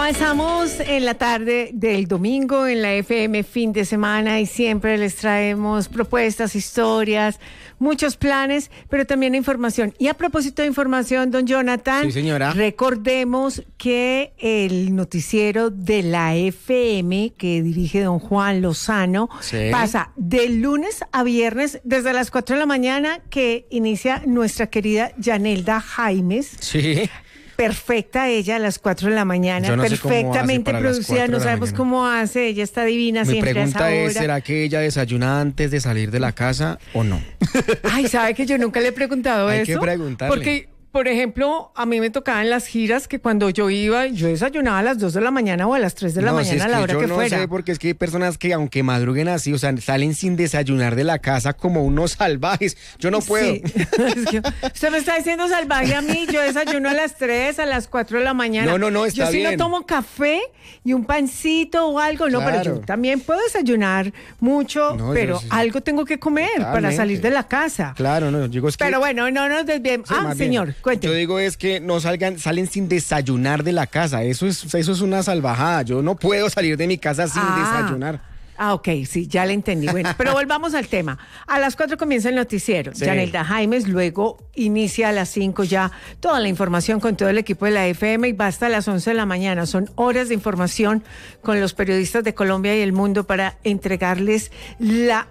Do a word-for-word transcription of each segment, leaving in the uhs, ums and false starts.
Avanzamos en la tarde del domingo en la F M fin de semana y siempre les traemos propuestas, historias, muchos planes, pero también información. Y a propósito de información, don Jonathan, sí, señora, recordemos que el noticiero de la F M que dirige don Juan Lozano, sí, pasa de lunes a viernes desde las cuatro de la mañana, que inicia nuestra querida Yanelda Jaimes. Sí. Perfecta ella a las cuatro de la mañana, no perfectamente producida, no sabemos mañana. cómo hace, ella está divina. Mi siempre pregunta a esa hora. es, ¿será que ella desayuna antes de salir de la casa o no? Ay, ¿sabe que yo nunca le he preguntado Hay eso? Hay que preguntarle. Porque, por ejemplo, a mí me tocaban las giras que cuando yo iba, yo desayunaba a las dos de la mañana o a las tres de la no, mañana, si es a la que hora yo que no fuera. Sé, porque es que hay personas que aunque madruguen así, o sea, salen sin desayunar de la casa como unos salvajes. Yo no puedo. Sí. Es que usted me está diciendo salvaje a mí, yo desayuno a las tres, a las cuatro de la mañana. No, no, no, está yo bien. Yo sí no tomo café y un pancito o algo, no, claro, pero yo también puedo desayunar mucho, no, pero sí, algo tengo que comer totalmente para salir de la casa. Claro, no, digo es que... Pero bueno, no nos desviemos. Sí, ah, señor, cuénteme. Yo digo es que no salgan, salen sin desayunar de la casa, eso es, eso es una salvajada, yo no puedo salir de mi casa sin ah. desayunar. Ah, ok, sí, ya le entendí. Bueno, pero volvamos al tema. A las cuatro comienza el noticiero. Sí. Yanelda Jaimes, luego inicia a las cinco ya toda la información con todo el equipo de la F M y va hasta las once de la mañana. Son horas de información con los periodistas de Colombia y el mundo para entregarles la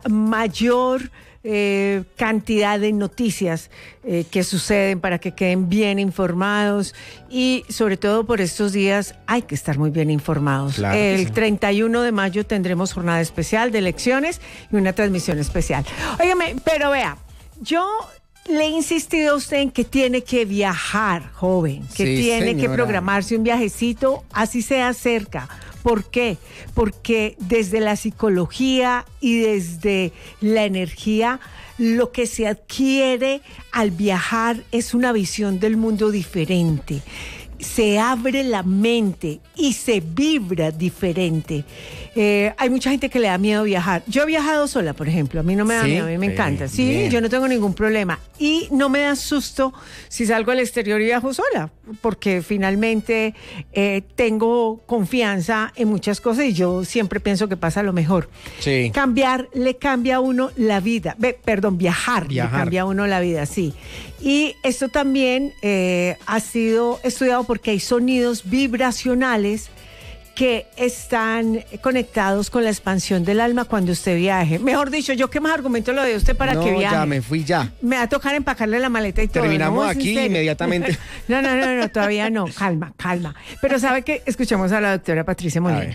mayor Eh, cantidad de noticias eh, que suceden para que queden bien informados y sobre todo por estos días hay que estar muy bien informados. Claro, el sí. treinta y uno de mayo tendremos jornada especial de elecciones y una transmisión especial. Óigame, pero vea, yo le he insistido a usted en que tiene que viajar, joven, que sí, tiene señora. que programarse un viajecito, así sea cerca. ¿Por qué? Porque desde la psicología y desde la energía, lo que se adquiere al viajar es una visión del mundo diferente. Se abre la mente y se vibra diferente. Eh, hay mucha gente que le da miedo viajar. Yo he viajado sola, por ejemplo. A mí no me da ¿Sí? miedo, a mí me sí, encanta. Sí, bien. Yo no tengo ningún problema. Y no me da susto si salgo al exterior y viajo sola, porque finalmente eh, tengo confianza en muchas cosas y yo siempre pienso que pasa lo mejor. Sí. Cambiar le cambia a uno la vida. Be, perdón, viajar, viajar le cambia a uno la vida, sí. Y esto también eh, ha sido estudiado porque hay sonidos vibracionales que están conectados con la expansión del alma cuando usted viaje. Mejor dicho, yo qué más argumento lo de usted para no, que viaje. Ya me fui ya. Me va a tocar empacarle la maleta y todo. Terminamos ¿no? aquí inmediatamente. No, no, no, no, todavía no. Calma, calma. Pero sabe que escuchamos a la doctora Patricia Molina.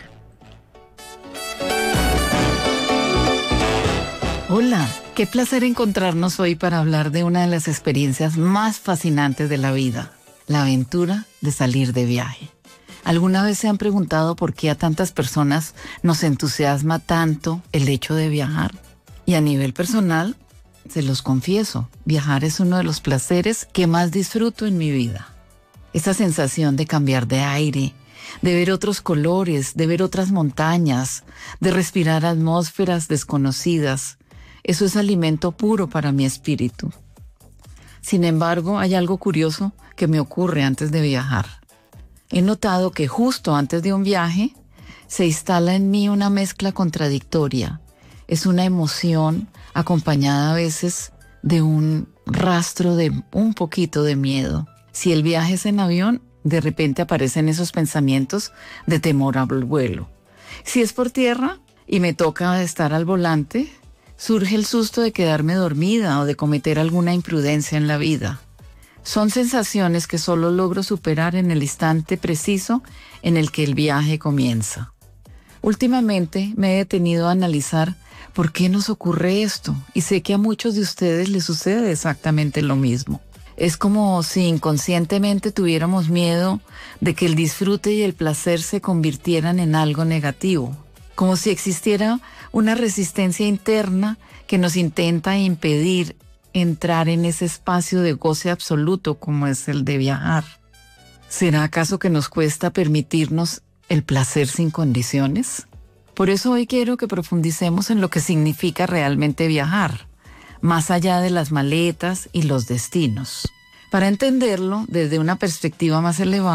Hola, qué placer encontrarnos hoy para hablar de una de las experiencias más fascinantes de la vida, la aventura de salir de viaje. ¿Alguna vez se han preguntado por qué a tantas personas nos entusiasma tanto el hecho de viajar? Y a nivel personal, se los confieso, viajar es uno de los placeres que más disfruto en mi vida. Esa sensación de cambiar de aire, de ver otros colores, de ver otras montañas, de respirar atmósferas desconocidas, eso es alimento puro para mi espíritu. Sin embargo, hay algo curioso que me ocurre antes de viajar. He notado que justo antes de un viaje se instala en mí una mezcla contradictoria. Es una emoción acompañada a veces de un rastro de un poquito de miedo. Si el viaje es en avión, de repente aparecen esos pensamientos de temor al vuelo. Si es por tierra y me toca estar al volante, surge el susto de quedarme dormida o de cometer alguna imprudencia en la vida. Son sensaciones que solo logro superar en el instante preciso en el que el viaje comienza. Últimamente me he detenido a analizar por qué nos ocurre esto y sé que a muchos de ustedes les sucede exactamente lo mismo. Es como si inconscientemente tuviéramos miedo de que el disfrute y el placer se convirtieran en algo negativo, como si existiera una resistencia interna que nos intenta impedir entrar en ese espacio de goce absoluto como es el de viajar. ¿Será acaso que nos cuesta permitirnos el placer sin condiciones? Por eso hoy quiero que profundicemos en lo que significa realmente viajar, más allá de las maletas y los destinos. Para entenderlo desde una perspectiva más elevada,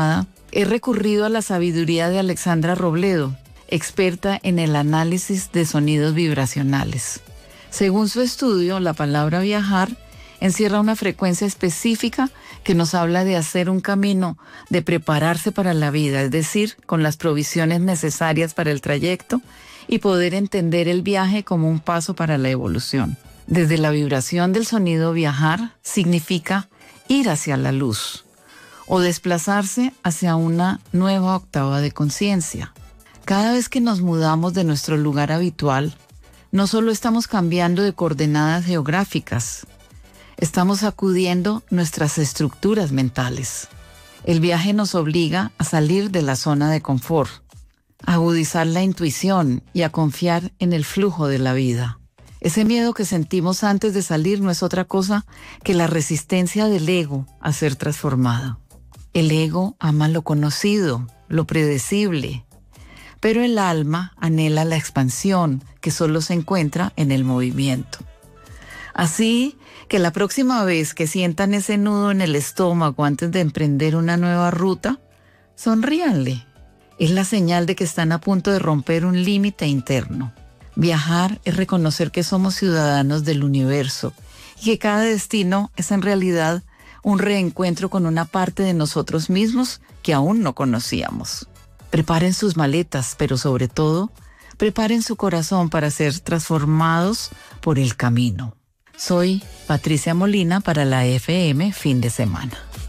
He recurrido a la sabiduría de Alexandra Robledo, experta en el análisis de sonidos vibracionales. Según su estudio, la palabra viajar encierra una frecuencia específica que nos habla de hacer un camino, de prepararse para la vida, es decir, con las provisiones necesarias para el trayecto y poder entender el viaje como un paso para la evolución. Desde la vibración del sonido, viajar significa ir hacia la luz o desplazarse hacia una nueva octava de conciencia. Cada vez que nos mudamos de nuestro lugar habitual, no solo estamos cambiando de coordenadas geográficas, estamos sacudiendo nuestras estructuras mentales. El viaje nos obliga a salir de la zona de confort, a agudizar la intuición y a confiar en el flujo de la vida. Ese miedo que sentimos antes de salir no es otra cosa que la resistencia del ego a ser transformado. El ego ama lo conocido, lo predecible, pero el alma anhela la expansión que solo se encuentra en el movimiento. Así que la próxima vez que sientan ese nudo en el estómago antes de emprender una nueva ruta, sonríanle. Es la señal de que están a punto de romper un límite interno. Viajar es reconocer que somos ciudadanos del universo y que cada destino es en realidad un reencuentro con una parte de nosotros mismos que aún no conocíamos. Preparen sus maletas, pero sobre todo, preparen su corazón para ser transformados por el camino. Soy Patricia Molina para la F M Fin de Semana.